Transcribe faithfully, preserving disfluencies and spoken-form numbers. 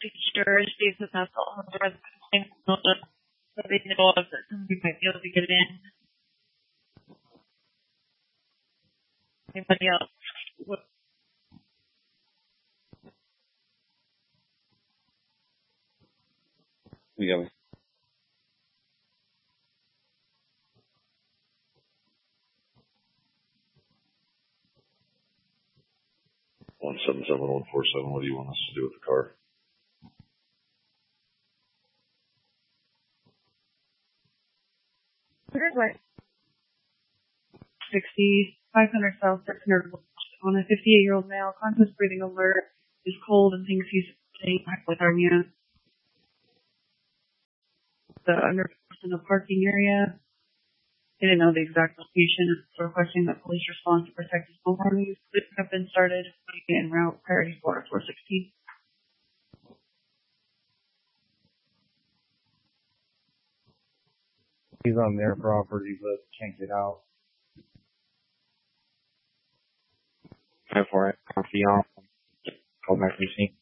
secure stays with us all the rest of the time that they know of that somebody might be able to get in. Anybody else? What? We got it. One seven seven one four seven. What do you want us to do with the car? Here's what. Sixty five hundred south six hundred on a fifty-eight year old male, conscious breathing alert, is cold and thinks he's staying back with Armia. The underpass in the parking area. They didn't know the exact location. It's requesting that police respond to protect his homeowners. Police have been started en route priority for four sixteen. He's on their property but can't get out. Go for it. Copy off. Call back to the scene.